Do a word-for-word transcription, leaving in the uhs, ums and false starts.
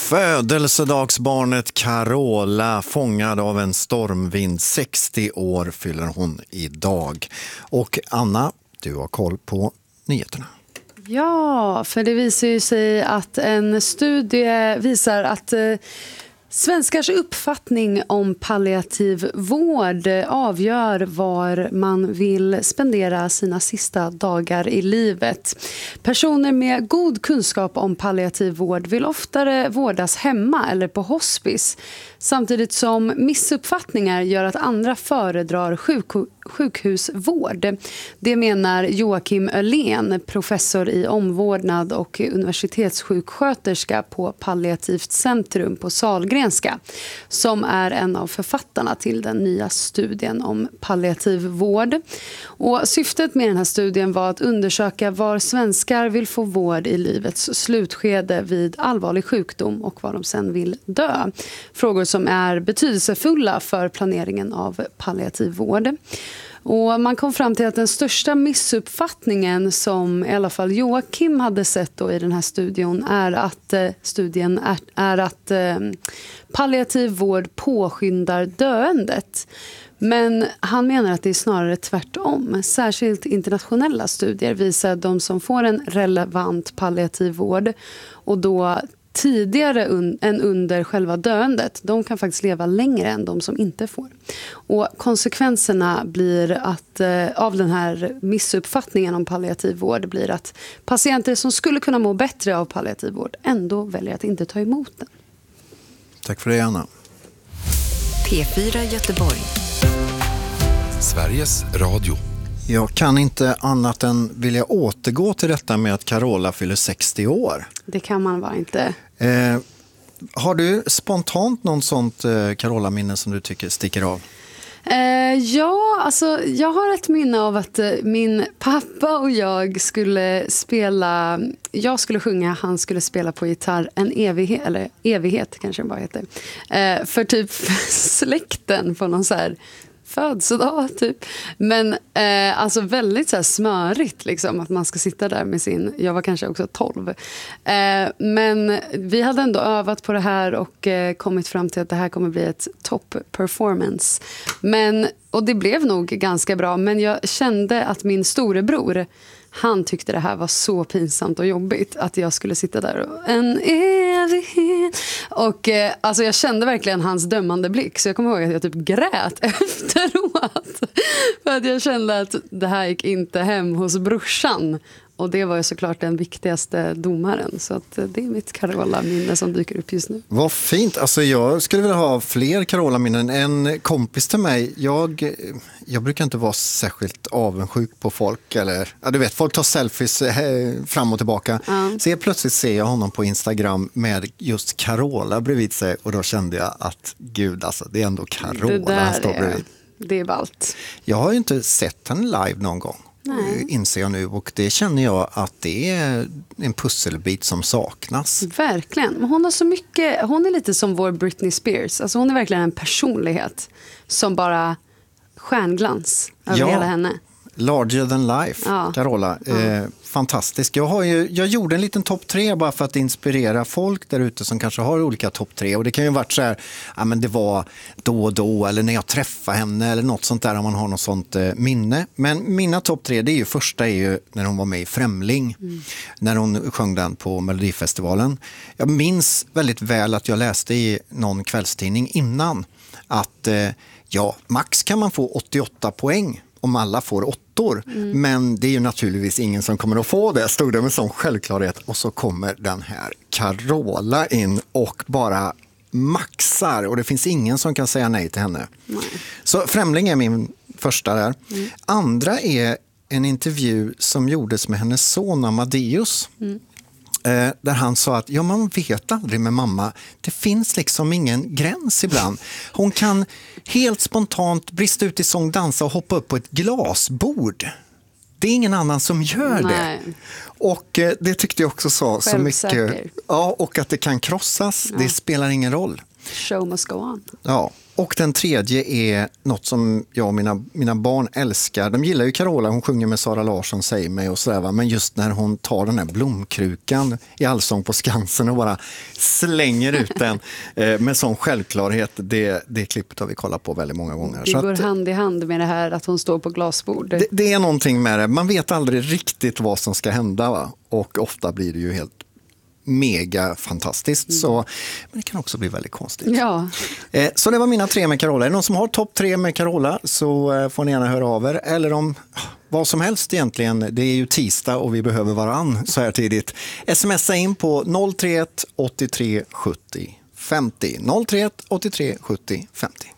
Födelsedagsbarnet Carola, fångad av en stormvind. sextio år fyller hon idag. Och Anna, du har koll på nyheterna. Ja, för det visar ju sig att en studie visar att eh, svenskars uppfattning om palliativ vård avgör var man vill spendera sina sista dagar i livet. Personer med god kunskap om palliativ vård vill oftare vårdas hemma eller på hospice, samtidigt som missuppfattningar gör att andra föredrar sjuk- sjukhusvård. Det menar Joakim Öhlén, professor i omvårdnad och universitetssjuksköterska på Palliativt centrum på Sahlgrenska, som är en av författarna till den nya studien om palliativ vård. Och syftet med den här studien var att undersöka var svenskar vill få vård i livets slutskede vid allvarlig sjukdom och var de sen vill dö. Frågor som är betydelsefulla för planeringen av palliativ vård. Och man kom fram till att den största missuppfattningen som i alla fall Joakim hade sett då i den här studien är att, eh, studien är, är att eh, palliativ vård påskyndar döendet. Men han menar att det är snarare tvärtom. Särskilt internationella studier visar att de som får en relevant palliativ vård och då tidigare un- än under själva döendet, de kan faktiskt leva längre än de som inte får. Och konsekvenserna blir att eh, av den här missuppfattningen om palliativ vård blir att patienter som skulle kunna må bättre av palliativ vård ändå väljer att inte ta emot den. Tack för det, Anna. P fyra Göteborg. Sveriges Radio. Jag kan inte annat än vilja återgå till detta med att Carola fyller sextio år. Det kan man bara inte. Eh, har du spontant någon sånt eh, Carola-minne som du tycker sticker av? Eh, ja, alltså jag har ett minne av att eh, min pappa och jag skulle spela, jag skulle sjunga, han skulle spela på gitarr en evighet, eller evighet kanske det bara heter, eh, för typ släkten på någon så här födelsedag typ. Men eh, alltså väldigt så här smörigt liksom, att man ska sitta där med sin, jag var kanske också tolv. Eh, men vi hade ändå övat på det här och eh, kommit fram till att det här kommer bli ett top performance. Men, och det blev nog ganska bra, men jag kände att min storebror, han tyckte det här var så pinsamt och jobbigt att jag skulle sitta där och en evighet. Och eh, alltså jag kände verkligen hans dömande blick, så jag kommer ihåg att jag typ grät efteråt. För att jag kände att det här gick inte hem hos brorsan. Och det var ju såklart den viktigaste domaren. Så att det är mitt Carola-minne som dyker upp just nu. Vad fint. Alltså jag skulle vilja ha fler Carola-minnen. En kompis till mig, jag, jag brukar inte vara särskilt avundsjuk på folk. Eller, ja, du vet, folk tar selfies fram och tillbaka. Mm. Så jag plötsligt ser jag honom på Instagram med just Carola bredvid sig. Och då kände jag att gud, alltså, det är ändå Carola han står bredvid. Det är ballt. Jag har ju inte sett henne live någon gång. Nej. Inser jag nu, och det känner jag att det är en pusselbit som saknas. Verkligen, men hon har så mycket, hon är lite som vår Britney Spears, alltså hon är verkligen en personlighet som bara stjärnglans över ja. hela henne. Larger than life, ja. Carola. Ja. Eh, fantastisk. Jag, har ju, jag gjorde en liten topp tre bara för att inspirera folk där ute som kanske har olika topp tre. Och det kan ju varit så här, ja, men det var då och då eller när jag träffade henne eller något sånt där om man har något sånt eh, minne. Men mina topp tre, det är ju första är ju när hon var med i Främling. Mm. När hon sjöng den på Melodifestivalen. Jag minns väldigt väl att jag läste i någon kvällstidning innan att eh, ja, max kan man få åttioåtta poäng om alla får åttor. Mm. Men det är ju naturligtvis ingen som kommer att få det. Stod det med sån självklarhet. Och så kommer den här Carola in och bara maxar. Och det finns ingen som kan säga nej till henne. Nej. Så Främling är min första där. Mm. Andra är en intervju som gjordes med hennes son Amadeus. Mm. Där han sa att ja, man vet aldrig med mamma. Det finns liksom ingen gräns ibland. Hon kan helt spontant brista ut i sång, dansa och hoppa upp på ett glasbord. Det är ingen annan som gör Nej. det. Och eh, det tyckte jag också sa så mycket. Ja, och att det kan krossas, ja. Det spelar ingen roll. Show must go on. Ja, Och den tredje är något som jag och mina, mina barn älskar. De gillar ju Carola, hon sjunger med Sara Larsson, Säg mig och sådär. Va? Men just när hon tar den här blomkrukan i Allsång på Skansen och bara slänger ut den eh, med sån självklarhet. Det, det klippet har vi kollat på väldigt många gånger. Det Så går att, hand i hand med det här att hon står på glasbord. Det, det är någonting med det. Man vet aldrig riktigt vad som ska hända. Va? Och ofta blir det ju helt mega fantastiskt. Mm. Så, men det kan också bli väldigt konstigt. Ja. Eh, så det var mina tre med Carola. Är det någon som har topp tre med Carola så eh, får ni gärna höra av er. Eller om vad som helst egentligen. Det är ju tisdag och vi behöver varann så här tidigt. Smsa in på noll tre ett åttiotre sjuttio femtio. noll tre ett åttiotre sjuttio femtio.